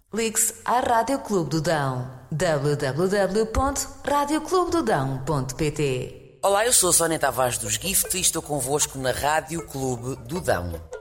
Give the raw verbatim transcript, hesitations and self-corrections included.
Ligue-se à Rádio Clube do Dão. w w w ponto rádio clube do dão ponto p t. Olá, eu sou a Sónia Tavares dos Gift e estou convosco na Rádio Clube do Dão.